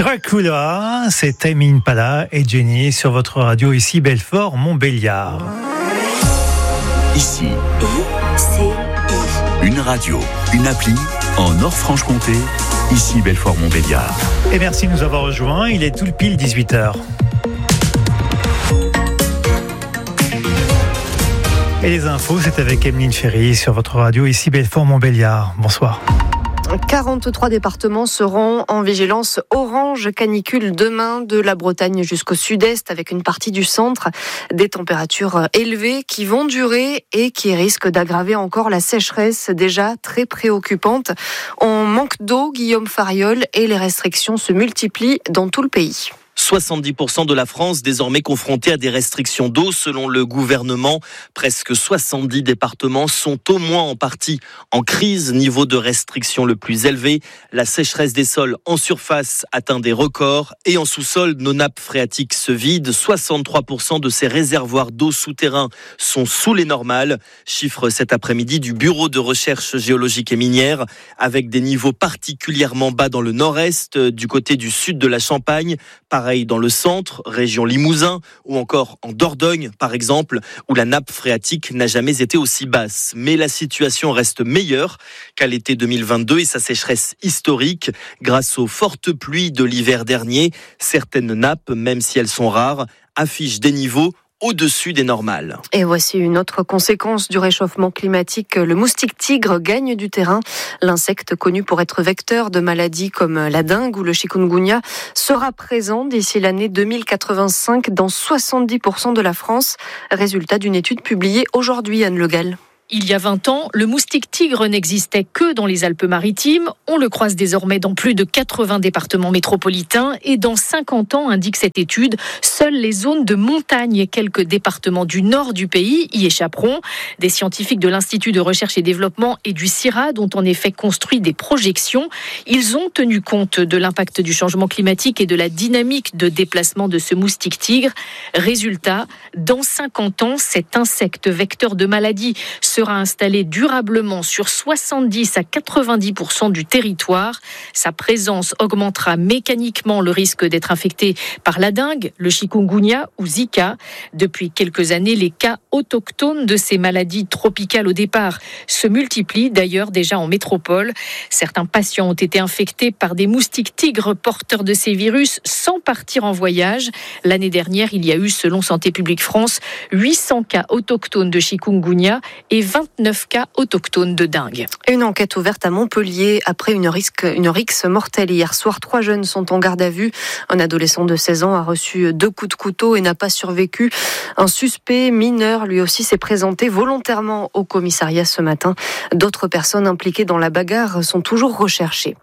Dracula, c'est Tame Impala et Jenny sur votre radio ici Belfort Montbéliard. Ici, une radio, une appli en Nord-Franche-Comté, ici Belfort Montbéliard. Et merci de nous avoir rejoints, il est tout pile 18h. Et les infos, c'est avec Emeline Ferry sur votre radio ici Belfort Montbéliard. Bonsoir. 43 départements seront en vigilance orange canicule demain, de la Bretagne jusqu'au sud-est, avec une partie du centre. Des températures élevées qui vont durer et qui risquent d'aggraver encore la sécheresse déjà très préoccupante. On manque d'eau, Guillaume Fariol, et les restrictions se multiplient dans tout le pays. 70% de la France désormais confrontée à des restrictions d'eau selon le gouvernement. Presque 70 départements sont au moins en partie en crise, niveau de restriction le plus élevé. La sécheresse des sols en surface atteint des records et en sous-sol, nos nappes phréatiques se vident. 63% de ces réservoirs d'eau souterrains sont sous les normales. Chiffre cet après-midi du Bureau de recherche géologique et minière, avec des niveaux particulièrement bas dans le nord-est, du côté du sud de la Champagne. Pareil dans le centre, région Limousin, ou encore en Dordogne, par exemple, où la nappe phréatique n'a jamais été aussi basse. Mais la situation reste meilleure qu'à l'été 2022 et sa sécheresse historique. Grâce aux fortes pluies de l'hiver dernier, certaines nappes, même si elles sont rares, affichent des niveaux au-dessus des normales. Et voici une autre conséquence du réchauffement climatique. Le moustique tigre gagne du terrain. L'insecte connu pour être vecteur de maladies comme la dengue ou le chikungunya sera présent d'ici l'année 2085 dans 70% de la France. Résultat d'une étude publiée aujourd'hui, Anne Le Gall. Il y a 20 ans, le moustique tigre n'existait que dans les Alpes-Maritimes. On le croise désormais dans plus de 80 départements métropolitains. Et dans 50 ans, indique cette étude, seules les zones de montagne et quelques départements du nord du pays y échapperont. Des scientifiques de l'Institut de recherche et développement et du CIRAD ont en effet construit des projections. Ils ont tenu compte de l'impact du changement climatique et de la dynamique de déplacement de ce moustique tigre. Résultat, dans 50 ans, cet insecte vecteur de maladies sera installé durablement sur 70 à 90% du territoire. Sa présence augmentera mécaniquement le risque d'être infecté par la dengue, le chikungunya ou Zika. Depuis quelques années, les cas autochtones de ces maladies tropicales au départ se multiplient, d'ailleurs déjà en métropole. Certains patients ont été infectés par des moustiques tigres porteurs de ces virus sans partir en voyage. L'année dernière, il y a eu, selon Santé publique France, 800 cas autochtones de chikungunya et 29 cas autochtones de dengue. Une enquête ouverte à Montpellier après une rixe mortelle. Hier soir, 3 jeunes sont en garde à vue. Un adolescent de 16 ans a reçu 2 coups de couteau et n'a pas survécu. Un suspect mineur, lui aussi, s'est présenté volontairement au commissariat ce matin. D'autres personnes impliquées dans la bagarre sont toujours recherchées.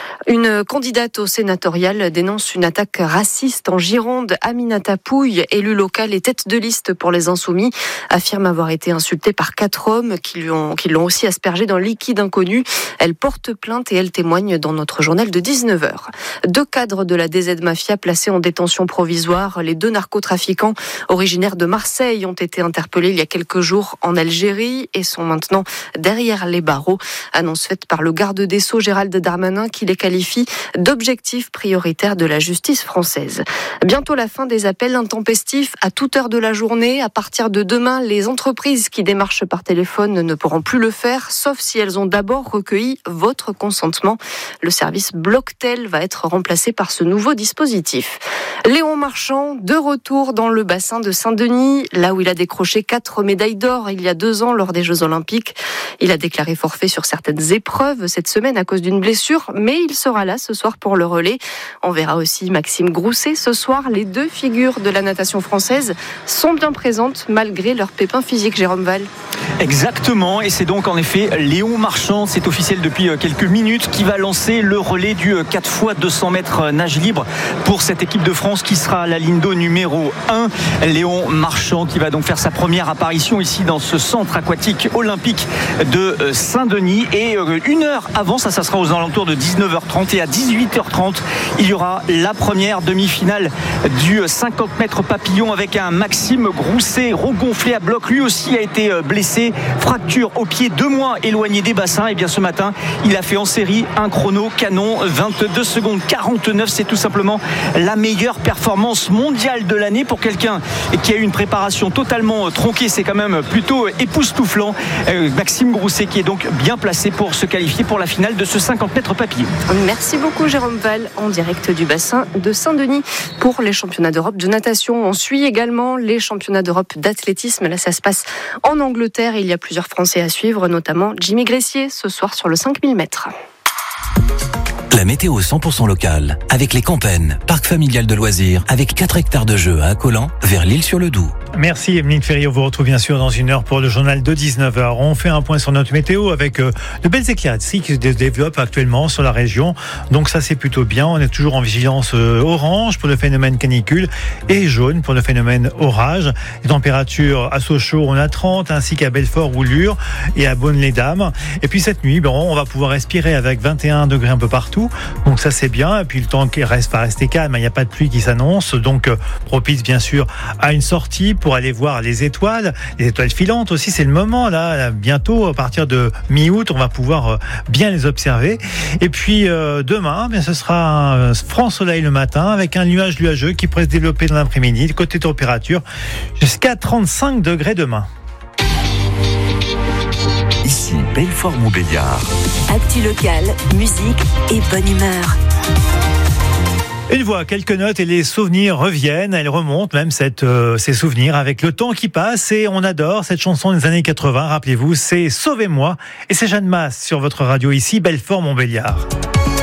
Une candidate au sénatorial dénonce une attaque raciste en Gironde. Aminata Pouille, élue locale et tête de liste pour les Insoumis, affirme avoir été insultée par 4 hommes qui l'ont aussi aspergée d'un liquide inconnu. Elle porte plainte et elle témoigne dans notre journal de 19h. 2 cadres de la DZ Mafia placés en détention provisoire. Les 2 narcotrafiquants originaires de Marseille ont été interpellés il y a quelques jours en Algérie et sont maintenant derrière les barreaux. Annonce faite par le garde des Sceaux Gérald Darmanin qui les qualifie d'objectifs prioritaires de la justice française. Bientôt la fin des appels intempestifs à toute heure de la journée. À partir de demain, les entreprises qui démarchent par téléphone ne pourront plus le faire, sauf si elles ont d'abord recueilli votre consentement. Le service Blocktel va être remplacé par ce nouveau dispositif. Léon Marchand, de retour dans le bassin de Saint-Denis, là où il a décroché 4 médailles d'or il y a 2 ans lors des Jeux Olympiques. Il a déclaré forfait sur certaines épreuves cette semaine à cause d'une blessure, mais il sera là ce soir pour le relais. On verra aussi Maxime Grousset ce soir. Les 2 figures de la natation française sont bien présentes malgré leur pépin physique, Jérôme Val. Exactement, et c'est donc en effet Léon Marchand, c'est officiel depuis quelques minutes, qui va lancer le relais du 4x200 mètres nage libre pour cette équipe de France qui sera à la ligne d'eau numéro 1. Léon Marchand qui va donc faire sa première apparition ici dans ce centre aquatique olympique de Saint-Denis. Et 1 heure avant, ça sera aux alentours de 19h30, 17h30 et à 18h30, il y aura la première demi-finale du 50 mètres papillon avec un Maxime Grousset regonflé à bloc. Lui aussi a été blessé, fracture au pied 2 mois éloigné des bassins. Et bien ce matin, il a fait en série un chrono canon 22 secondes 49. C'est tout simplement la meilleure performance mondiale de l'année pour quelqu'un qui a eu une préparation totalement tronquée. C'est quand même plutôt époustouflant. Maxime Grousset qui est donc bien placé pour se qualifier pour la finale de ce 50 mètres papillon. Merci beaucoup Jérôme Val en direct du bassin de Saint-Denis pour les championnats d'Europe de natation. On suit également les championnats d'Europe d'athlétisme. Là, ça se passe en Angleterre. Il y a plusieurs Français à suivre, notamment Jimmy Gressier ce soir sur le 5000 mètres. La météo 100% locale avec les Campennes, parc familial de loisirs avec 4 hectares de jeux à Accolant vers l'Île-sur-le-Doubs. Merci Emeline Ferrier, on vous retrouve bien sûr dans une heure pour le journal de 19h. On fait un point sur notre météo avec de belles éclaircies qui se développent actuellement sur la région. Donc ça c'est plutôt bien, on est toujours en vigilance orange pour le phénomène canicule et jaune pour le phénomène orage. Les températures à Sochaux on a 30 ainsi qu'à Belfort ou Lure et à Beaune-les-Dames. Et puis cette nuit, on va pouvoir respirer avec 21 degrés un peu partout. Donc ça c'est bien. Et puis le temps qui va rester calme, il n'y a pas de pluie qui s'annonce. Donc propice bien sûr à une sortie pour aller voir les étoiles filantes aussi, c'est le moment là, bientôt à partir de mi-août, on va pouvoir bien les observer. Et puis demain, ce sera un franc soleil le matin avec un nuage nuageux qui pourrait se développer dans l'après-midi, côté température jusqu'à 35 degrés demain. Ici Belfort-Montbéliard. Actu locale, musique et bonne humeur. Une voix, quelques notes et les souvenirs reviennent. Elles remontent même ces souvenirs avec le temps qui passe et on adore cette chanson des années 80. Rappelez-vous, c'est Sauvez-moi et c'est Jeanne Masse sur votre radio ici, Belfort-Montbéliard.